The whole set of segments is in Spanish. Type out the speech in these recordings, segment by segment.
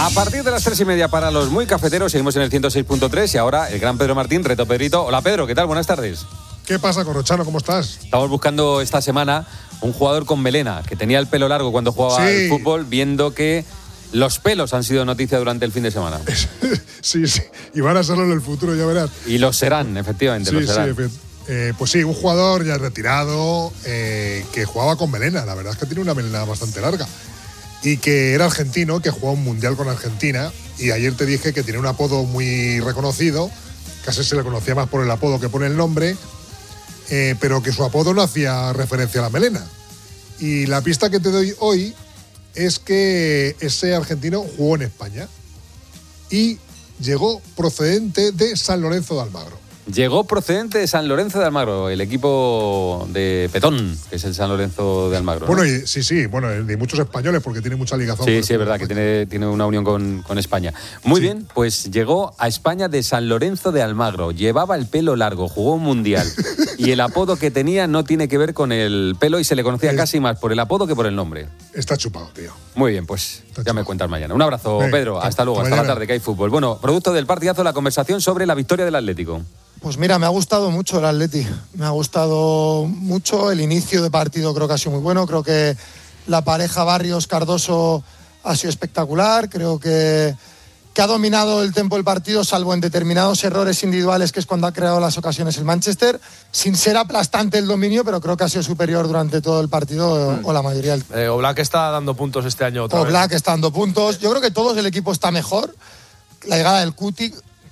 A partir de las 3:30 para los muy cafeteros, seguimos en el 106.3 y ahora el gran Pedro Martín, Reto Pedrito. Hola Pedro, ¿qué tal? Buenas tardes. ¿Qué pasa, Corrochano? ¿Cómo estás? Estamos buscando esta semana un jugador con melena, que tenía el pelo largo cuando jugaba al fútbol, viendo que los pelos han sido noticia durante el fin de semana. Sí, y van a serlo en el futuro, ya verás. Y lo serán, efectivamente, lo serán. Pues sí, un jugador ya retirado que jugaba con melena. La verdad es que tiene una melena bastante larga. Y que era argentino, que jugó un mundial con Argentina. Y ayer te dije que tiene un apodo muy reconocido. Casi se le conocía más por el apodo que por el nombre. Pero que su apodo no hacía referencia a la melena. Y la pista que te doy hoy es que ese argentino jugó en España. Y llegó procedente de San Lorenzo de Almagro. Llegó procedente de San Lorenzo de Almagro, el equipo de Petón, que es el San Lorenzo de Almagro, ¿no? Bueno, de muchos españoles, porque tiene mucha ligazón. Sí, es verdad, que tiene una unión con España. Muy bien, pues llegó a España de San Lorenzo de Almagro, llevaba el pelo largo, jugó un mundial y el apodo que tenía no tiene que ver con el pelo y se le conocía casi más por el apodo que por el nombre. Está chupado, tío. Muy bien, pues ya me cuentas mañana. Un abrazo, Pedro, hasta luego, hasta la tarde, que hay fútbol. Bueno, producto del partidazo, la conversación sobre la victoria del Atlético. Pues mira, me ha gustado mucho el Atleti, me ha gustado mucho el inicio de partido, creo que ha sido muy bueno, creo que la pareja Barrios-Cardoso ha sido espectacular, creo que ha dominado el tempo del partido, salvo en determinados errores individuales, que es cuando ha creado las ocasiones el Manchester, sin ser aplastante el dominio, pero creo que ha sido superior durante todo el partido o la mayoría del... Oblak está dando puntos este año otra vez. Oblak está dando puntos, yo creo que todo el equipo está mejor, la llegada del Cuti...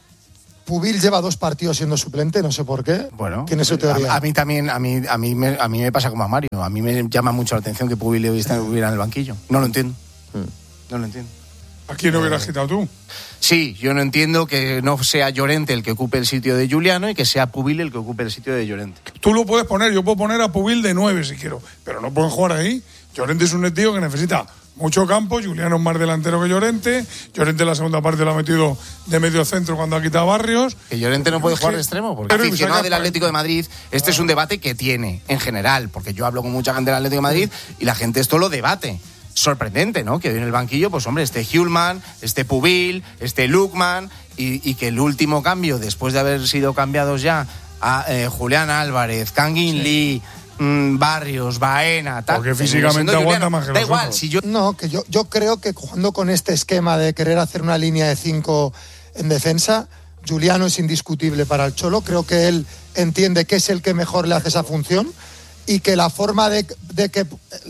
Pubil lleva 2 partidos siendo suplente, no sé por qué. Bueno, ¿Quién es su teoría? A mí también, a mí me pasa como a Mario. A mí me llama mucho la atención que Pubil estuviera en el banquillo. No lo entiendo. No lo entiendo. ¿A quién no hubieras quitado tú? Sí, yo no entiendo que no sea Llorente el que ocupe el sitio de Giuliano y que sea Pubil el que ocupe el sitio de Llorente. Tú lo puedes poner, yo puedo poner a Pubil de 9 si quiero, pero no pueden jugar ahí. Llorente es un tío que necesita mucho campo, Giuliano es más delantero que Llorente. Llorente en la segunda parte lo ha metido de medio centro cuando ha quitado a Barrios. Que Llorente no puede jugar de extremo, porque el aficionado del Atlético de Madrid, este es un debate que tiene en general, porque yo hablo con mucha gente del Atlético de Madrid y la gente esto lo debate. Sorprendente, ¿no? Que hoy en el banquillo, pues hombre, Hjulmand, Pubil, Lukman y que el último cambio, después de haber sido cambiados ya a Julián Álvarez, Kangin Lee, Barrios, Baena, tal. Porque físicamente aguanta más que da los igual, otros. si yo... No, que yo creo que jugando con este esquema de querer hacer una línea de 5 en defensa, Giuliano es indiscutible para el Cholo. Creo que él entiende que es el que mejor le hace esa función y que la forma de que...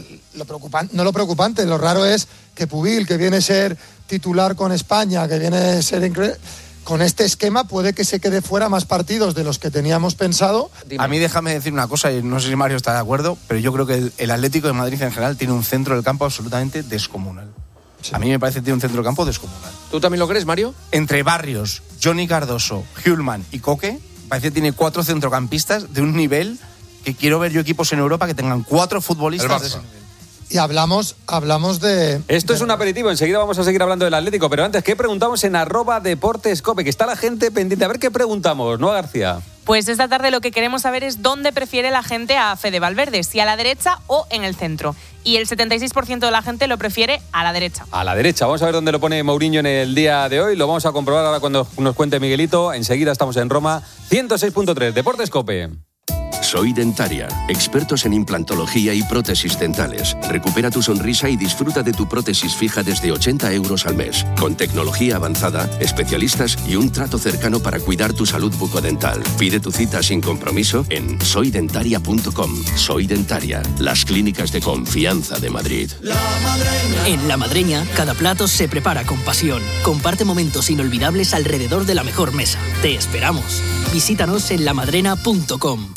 lo preocupante, lo raro es que Pubil, que viene a ser titular con España, que viene a ser increíble... Con este esquema puede que se quede fuera más partidos de los que teníamos pensado. A mí déjame decir una cosa, y no sé si Mario está de acuerdo, pero yo creo que el Atlético de Madrid en general tiene un centro del campo absolutamente descomunal. Sí. A mí me parece que tiene un centro del campo descomunal. ¿Tú también lo crees, Mario? Entre Barrios, Johnny Cardoso, Hjulmand y Coque, parece que tiene 4 centrocampistas de un nivel que quiero ver yo equipos en Europa que tengan 4 futbolistas de ese nivel. Y hablamos de... Esto es un aperitivo, enseguida vamos a seguir hablando del Atlético, pero antes, ¿qué preguntamos en @deportescope? Que está la gente pendiente. A ver qué preguntamos, ¿no, García? Pues esta tarde lo que queremos saber es dónde prefiere la gente a Fede Valverde, si a la derecha o en el centro. Y el 76% de la gente lo prefiere a la derecha. A la derecha. Vamos a ver dónde lo pone Mourinho en el día de hoy. Lo vamos a comprobar ahora cuando nos cuente Miguelito. Enseguida estamos en Roma. 106.3, Deportescope. Soy Dentaria, expertos en implantología y prótesis dentales. Recupera tu sonrisa y disfruta de tu prótesis fija desde 80 euros al mes. Con tecnología avanzada, especialistas y un trato cercano para cuidar tu salud bucodental. Pide tu cita sin compromiso en soydentaria.com. Soy Dentaria, las clínicas de confianza de Madrid. En La Madreña, cada plato se prepara con pasión. Comparte momentos inolvidables alrededor de la mejor mesa. Te esperamos. Visítanos en lamadrena.com.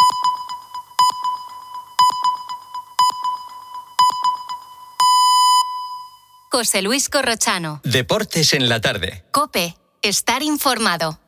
José Luis Corrochano. Deportes en la tarde. COPE. Estar informado.